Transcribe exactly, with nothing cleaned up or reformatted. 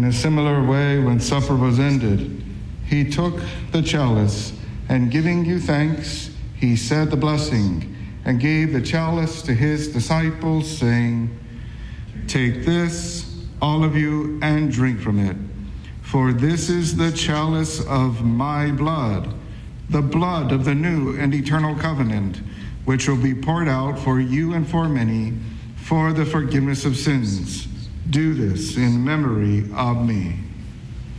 In a similar way, when supper was ended, he took the chalice, and giving you thanks, he said the blessing, and gave the chalice to his disciples, saying, "Take this, all of you, and drink from it. For this is the chalice of my blood, the blood of the new and eternal covenant, which will be poured out for you and for many for the forgiveness of sins. Do this in memory of me."